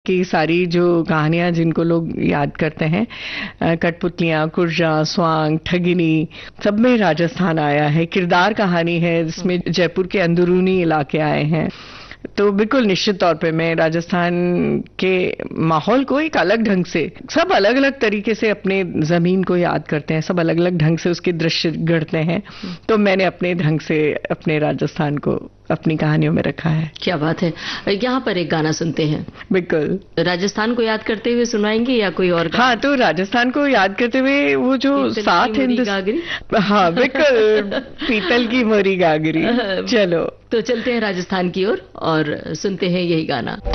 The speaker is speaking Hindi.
की सारी जो कहानियां जिनको लोग याद करते हैं, कठपुतलियां, कुर्जा, स्वांग, ठगिनी, सब में राजस्थान आया है। किरदार कहानी है जिसमें जयपुर के अंदरूनी इलाके आए हैं। तो बिल्कुल निश्चित तौर पे मैं राजस्थान के माहौल को एक अलग ढंग से, सब अलग अलग तरीके से अपने जमीन को याद करते हैं, सब अलग अलग ढंग से उसके दृश्य गढ़ते हैं। तो मैंने अपने ढंग से अपने राजस्थान को अपनी कहानियों में रखा है। क्या बात है। यहाँ पर एक गाना सुनते हैं। बिल्कुल। राजस्थान को याद करते हुए सुनाएंगे या कोई और गाना? हाँ, तो राजस्थान को याद करते हुए वो जो सात गागरी। हाँ बिल्कुल, पीतल की मोरी गागरी। चलो तो चलते हैं राजस्थान की ओर और सुनते हैं यही गाना।